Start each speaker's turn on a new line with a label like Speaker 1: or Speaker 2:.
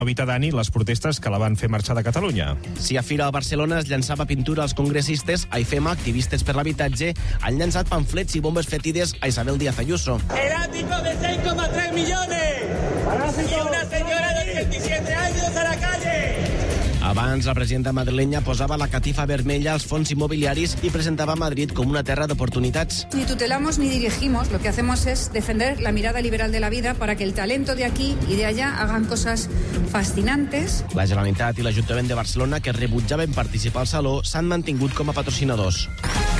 Speaker 1: Evita Dani les protestes que la van fer marxar de Catalunya.
Speaker 2: Si a Fira a Barcelona es llançava pintura als congressistes, a IFEMA, activistes per l'habitatge, han llançat pamflets i bombes fetides a Isabel Díaz Ayuso.
Speaker 3: El ático de 6,3 millones y una señora de 87 años a la calle.
Speaker 2: Abans, la presidenta madrilenya posava la catifa vermella als fons immobiliaris i presentava Madrid com una terra d'oportunitats.
Speaker 4: Ni tutelamos ni dirigimos, lo que hacemos es defender la mirada liberal de la vida para que el talento de aquí y de allá hagan cosas fascinantes.
Speaker 2: La Generalitat i l'Ajuntament de Barcelona, que rebutjaven participar al Saló, s'han mantingut com a patrocinadors.